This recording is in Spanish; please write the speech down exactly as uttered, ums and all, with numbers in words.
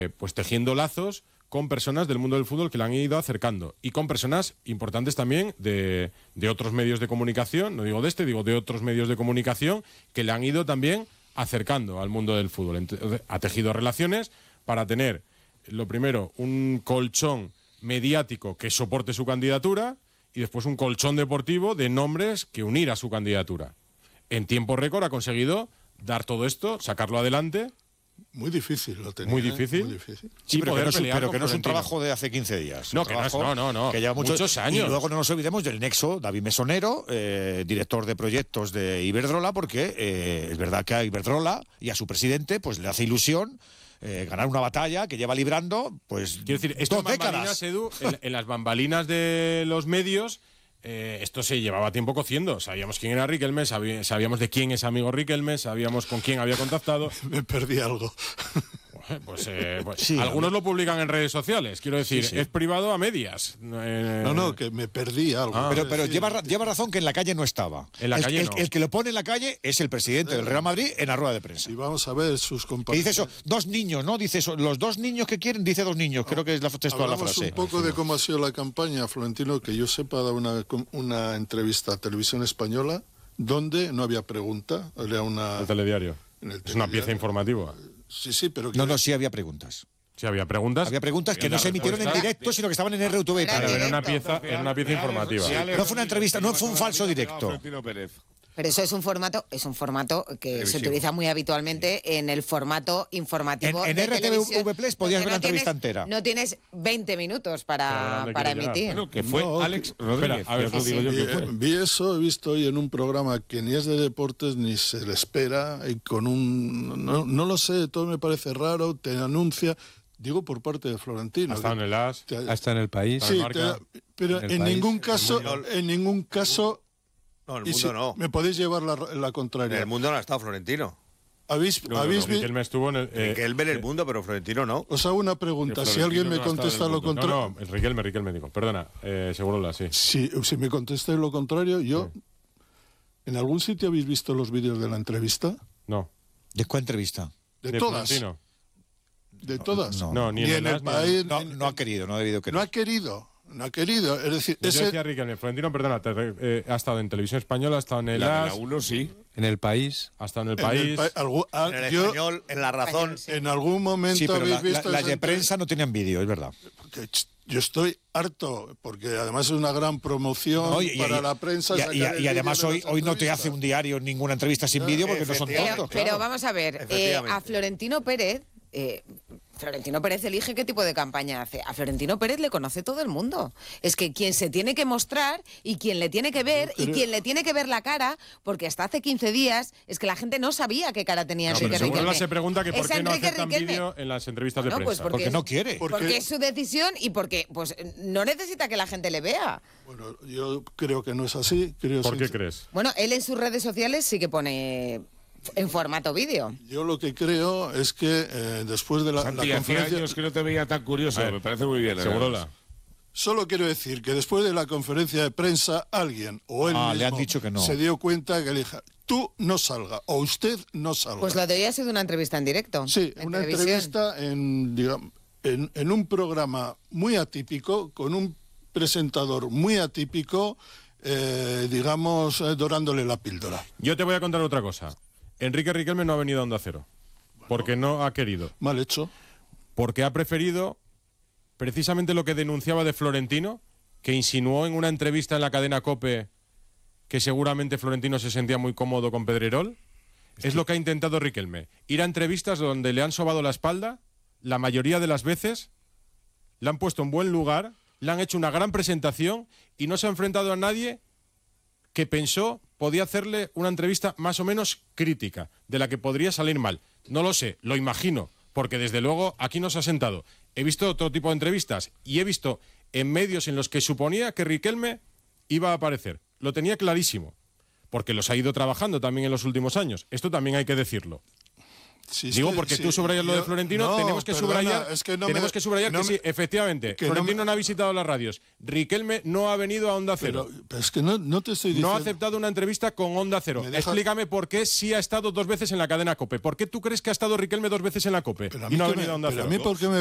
eh, pues tejiendo lazos con personas del mundo del fútbol que le han ido acercando y con personas importantes también de, de otros medios de comunicación, no digo de este, digo de otros medios de comunicación que le han ido también acercando al mundo del fútbol. Entonces, ha tejido relaciones para tener, lo primero, un colchón mediático que soporte su candidatura y después un colchón deportivo de nombres que unir a su candidatura. En tiempo récord ha conseguido dar todo esto, sacarlo adelante. Muy difícil lo tenía. Muy difícil. ¿eh? Muy difícil. Sí, pero, que no, es, pero que no es un Florentino. trabajo de hace quince días. No, que no, es, no, no, no. Que lleva mucho, muchos años. Y luego no nos olvidemos del nexo David Mesonero, eh, director de proyectos de Iberdrola, porque eh, es verdad que a Iberdrola y a su presidente pues le hace ilusión eh, ganar una batalla que lleva librando pues Quiero decir, esto dos en bambalinas, décadas. Edu, en, en las bambalinas de los medios, eh, esto se llevaba tiempo cociendo. Sabíamos quién era Riquelme, sabí, sabíamos de quién es amigo Riquelme, sabíamos con quién había contactado. Me perdí algo. Pues, eh, pues Sí, algunos lo publican en redes sociales, quiero decir, Sí, sí. es privado a medias. Eh, No, no, que me perdí algo. Ah. Pero, pero Sí. lleva, ra- lleva razón que en la calle no estaba. En la el, calle el- no. el que lo pone en la calle es el presidente del Real Madrid en la rueda de prensa. Y vamos a ver sus Que compañeros. dice eso, dos niños, ¿no? Dice eso, los dos niños que quieren, dice dos niños, creo que es la textual la Hablamos frase. un poco de cómo ha sido la campaña. Florentino, que yo sepa, ha dado una, una entrevista a Televisión Española donde no había pregunta. Era una, El telediario. en el Es una telediario. pieza informativa. Sí, sí, pero... que- No, no, sí había preguntas. Sí, había preguntas. Había preguntas que Y no la se emitieron en respuesta- directo, sino que estaban en R T V. Era Claro, era una directo. pieza, era una pieza informativa. No fue una entrevista, no fue un falso directo. Florentino Pérez. Pero eso es un formato, es un formato que se Televisivo. utiliza muy habitualmente en el formato informativo. En- en de R T V televisión, Plus podías donde ver la no tienes- entrevista entera. No tienes veinte minutos Pero para, ¿dónde para quieres llegar? emitir. Bueno, que fue No, Alex que- Rodríguez. Espera, a ver, que lo digo yo Vi, que fue. vi eso, he visto hoy en un programa que ni es de deportes ni se le espera, y con un... No, no lo sé, todo me parece raro, te anuncia... Digo por parte de Florentino. Ha estado en el As. Te- Hasta en el país. Sí, marca, te- pero en el en país, ningún en el caso, mundo. en ningún caso... No, en el y mundo si- no. Me podéis llevar la, la En contraria. el mundo no ha estado Florentino. ¿Habéis, No, no, habéis no, vi- Riquelme estuvo en el. eh, que él ve en el mundo, pero Florentino no. Os hago una pregunta. Si alguien me contesta lo contrario... No, no, el Riquelme, Riquelme, digo. Perdona, eh, seguro la sí. Si, si me contestáis lo contrario, yo... ¿En algún sitio habéis visto los vídeos de la entrevista? No. ¿De cuál entrevista? De, ¿De todas. Florentino? De todas. no. No, ni Ni en en el el As, ni en- país... No, en- no ha querido, no ha debido no querer. ha querido. No ha querido. Es decir, Yo ese... decía Riquelme, Florentino, perdona, te re- eh, ha estado en Televisión Española, ha estado en el La de As, la uno sí. En el país. ha estado en el en el País. pa- algún- ah, En el yo, español, en la razón. en algún momento Sí, pero habéis la- la- visto... las esa de entrevista? prensa no tenían vídeo, es verdad. Que, ch, yo estoy harto, porque además es una gran promoción No, y- y- para y- la prensa. y- sacar y- el y además vídeo de hoy, las hoy no te hace entrevistas. un diario ninguna entrevista sin vídeo porque no son efectivamente. tontos. Pero claro. vamos a ver, eh, Efectivamente. a Florentino Pérez, eh, Florentino Pérez elige qué tipo de campaña hace. A Florentino Pérez le conoce todo el mundo. Es que quien se tiene que mostrar y quien le tiene que ver y creo- quien le tiene que ver la cara, porque hasta hace quince días es que la gente no sabía qué cara tenía No, pero Enrique seguro Riquelme. se pregunta que por Es qué no Enrique aceptan Riquelme. vídeo en las entrevistas Bueno, de pues prensa. Porque es- no quiere. Por- Porque Porque- es su decisión y porque pues no necesita que la gente le vea. Bueno, yo creo que no es así. Creo ¿Por qué sincer- crees? Bueno, él en sus redes sociales sí que pone en formato vídeo. Yo lo que creo es que eh, después de la, Santi, la hacía conferencia... años que no te veía tan curioso. A ver, Me parece muy bien. Seguro además. la. Solo quiero decir que después de la conferencia de prensa, alguien o él Ah, le mismo han dicho que no. se dio cuenta que le dijo, tú no salga o usted no salga. Pues lo de hoy ha sido una entrevista en directo. Sí, en una televisión. entrevista en, digamos, en, en un programa muy atípico, con un presentador muy atípico, eh, digamos, eh, dorándole la píldora. Yo te voy a contar otra cosa. Enrique Riquelme no ha venido a Onda Cero. Porque no ha querido. Mal hecho. Porque ha preferido precisamente lo que denunciaba de Florentino, que insinuó en una entrevista en la cadena COPE que seguramente Florentino se sentía muy cómodo con Pedrerol. Es lo que ha intentado Riquelme. Ir a entrevistas donde le han sobado la espalda, la mayoría de las veces, le han puesto en buen lugar, le han hecho una gran presentación y no se ha enfrentado a nadie que pensó podía hacerle una entrevista más o menos crítica, de la que podría salir mal. No lo sé, lo imagino, porque desde luego aquí nos ha sentado. He visto otro tipo de entrevistas y he visto en medios en los que suponía que Riquelme iba a aparecer. Lo tenía clarísimo, porque los ha ido trabajando también en los últimos años. Esto también hay que decirlo. Si es Digo, que- porque si- tú subrayas lo de yo- Florentino, no, tenemos que perdona, subrayar, es que no tenemos me- que, subrayar no que me- sí, efectivamente, que no Florentino me- no ha visitado las radios. Riquelme no ha venido a Onda Cero. Pero, pero es que no, no te estoy No diciendo... ha aceptado una entrevista con Onda Cero. Me deja- Explícame por qué sí ha estado dos veces en la cadena COPE. ¿Por qué tú crees que ha estado Riquelme dos veces en la COPE Pero a y mí no ha que venido me- a Onda pero a Cero? mí, ¿por qué me